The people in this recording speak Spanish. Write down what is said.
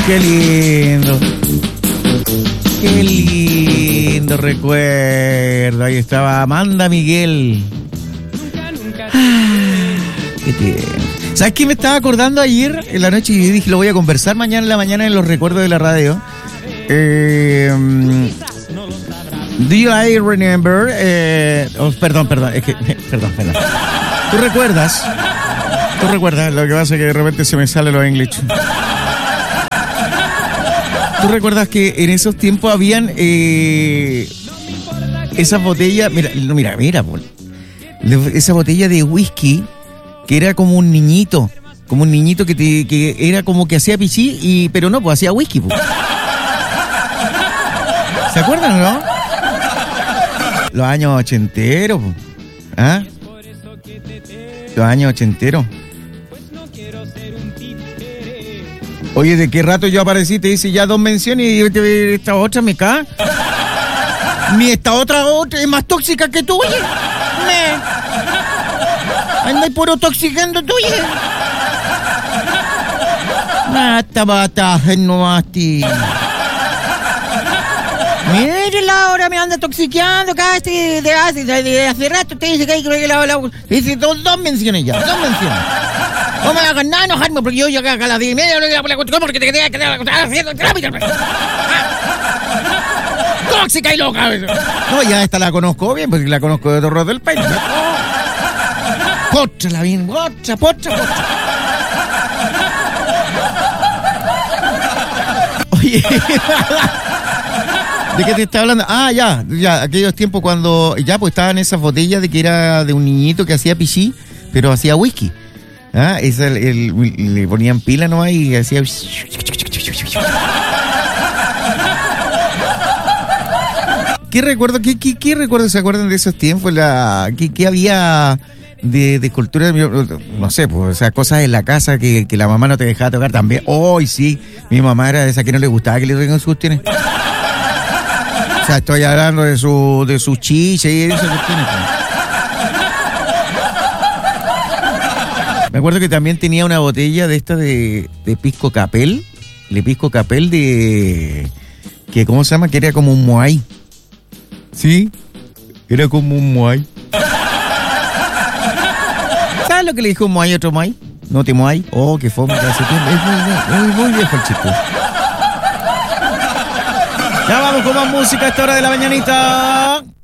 Qué lindo. Qué lindo recuerdo. Ahí estaba Amanda Miguel. Qué tierno. ¿Sabes qué me estaba acordando ayer en la noche? Y dije, lo voy a conversar mañana en la mañana en los recuerdos de la radio. Do you remember? Perdón. Es que, perdón. ¿Tú recuerdas? Lo que pasa es que de repente se me sale lo English. ¿Tú recuerdas que en esos tiempos habían esas botellas? Mira, esa botella de whisky que era como un niñito que era como que hacía pichí, pero no, pues hacía whisky, pues. ¿Se acuerdan, no? Los años ochenteros, pues. ¿Ah? Los años ochenteros. Oye, ¿de qué rato yo aparecí? Te dice ya 2 menciones y esta otra me cae. Ni esta otra es más tóxica que tú, oye. Andas puro toxicando tú, oye. Bata, no asti. Mírala, ahora me anda toxiqueando casi de hace rato. Te dice que hay que la dice 2 menciones ya, 2 menciones. No me hagas nada enojarme porque yo llegué acá a las 10:30 porque te quería haciendo trámite. Tóxica y loca. No, ya esta la conozco bien porque la conozco de Torres del País. Pótrala bien, potra. Oye, ¿de qué te está hablando? Ah, ya, aquellos tiempos cuando ya pues estaban esas botellas de que era de un niñito que hacía pichí, pero hacía whisky. Ah, le ponían pila nomás y hacía. ¿Qué recuerdo se acuerdan de esos tiempos? ¿Qué había de cultura? No sé, pues, o sea, cosas en la casa que la mamá no te dejaba tocar también. Hoy sí, mi mamá era de esa que no le gustaba que le traigan sus cuestiones. O sea, estoy hablando de su chicha y esas cuestiones. Me acuerdo que también tenía una botella de esta de pisco capel. De pisco capel que ¿cómo se llama? Que era como un moai. ¿Sí? Era como un moai. ¿Sabes lo que le dijo un moai a otro moai? ¿No te moai? Oh, qué fome. Es muy viejo el chiste. Ya vamos con más música a esta hora de la mañanita.